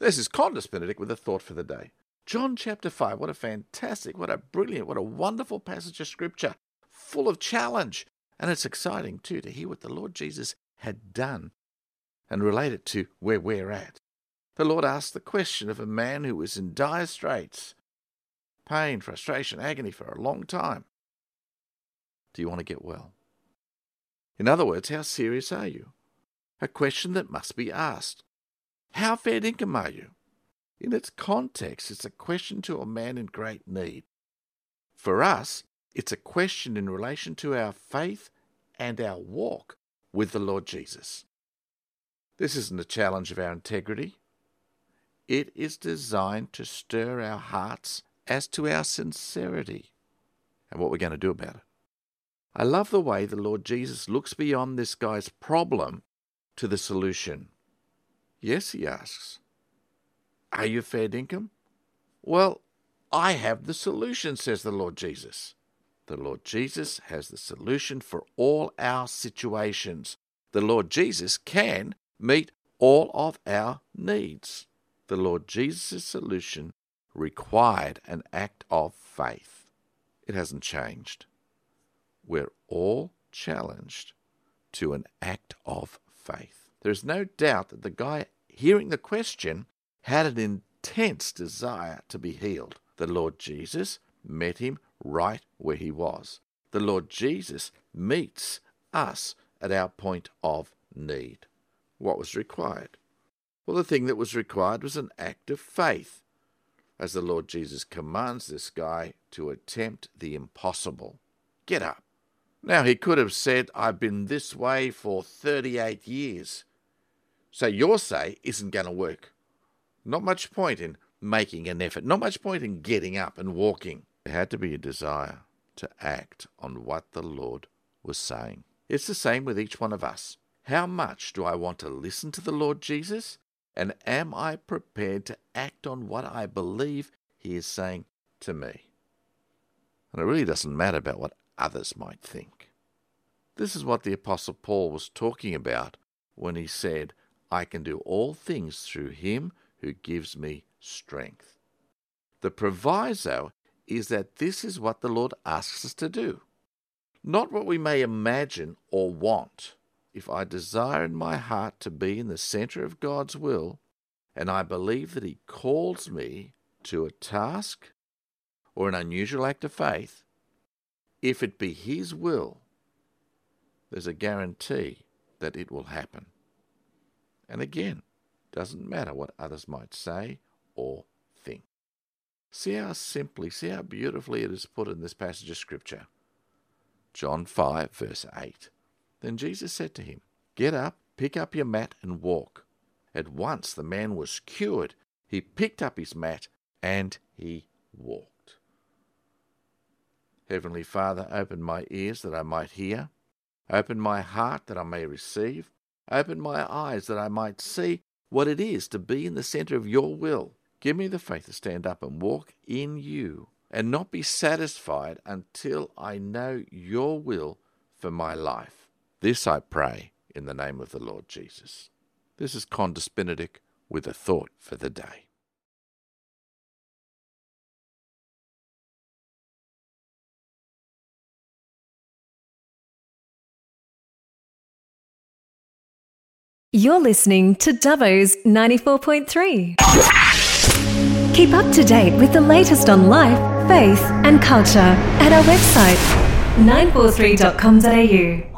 This is Qantas Benedict with a thought for the day. John chapter 5, what a fantastic, what a brilliant, what a wonderful passage of Scripture, full of challenge. And it's exciting too to hear what the Lord Jesus had done and relate it to where we're at. The Lord asked the question of a man who was in dire straits, pain, frustration, agony for a long time. Do you want to get well? In other words, how serious are you? A question that must be asked. How fair dinkum are you? In its context, it's a question to a man in great need. For us, it's a question in relation to our faith and our walk with the Lord Jesus. This isn't a challenge of our integrity. It is designed to stir our hearts as to our sincerity and what we're going to do about it. I love the way the Lord Jesus looks beyond this guy's problem to the solution. Yes, he asks, are you fair dinkum? Well, I have the solution, says the Lord Jesus. The Lord Jesus has the solution for all our situations. The Lord Jesus can meet all of our needs. The Lord Jesus' solution required an act of faith. It hasn't changed. We're all challenged to an act of faith. There's no doubt that the guy hearing the question had an intense desire to be healed. The Lord Jesus met him right where he was. The Lord Jesus meets us at our point of need. What was required? Well, the thing that was required was an act of faith, as the Lord Jesus commands this guy to attempt the impossible. Get up. Now, he could have said, I've been this way for 38 years. So your say isn't going to work. Not much point in making an effort. Not much point in getting up and walking. There had to be a desire to act on what the Lord was saying. It's the same with each one of us. How much do I want to listen to the Lord Jesus? And am I prepared to act on what I believe he is saying to me? And it really doesn't matter about what others might think. This is what the Apostle Paul was talking about when he said, I can do all things through him who gives me strength. The proviso is that this is what the Lord asks us to do, not what we may imagine or want. If I desire in my heart to be in the center of God's will, and I believe that he calls me to a task or an unusual act of faith, if it be his will, there's a guarantee that it will happen. And again, doesn't matter what others might say or think. See how simply, see how beautifully it is put in this passage of Scripture. John 5, verse 8. Then Jesus said to him, get up, pick up your mat and walk. At once the man was cured. He picked up his mat and he walked. Heavenly Father, open my ears that I might hear. Open my heart that I may receive. Open my eyes that I might see what it is to be in the center of your will. Give me the faith to stand up and walk in you and not be satisfied until I know your will for my life. This I pray in the name of the Lord Jesus. This is Qantas Benedict with a thought for the day. You're listening to Dubbo's 94.3. Keep up to date with the latest on life, faith and culture at our website 943.com.au.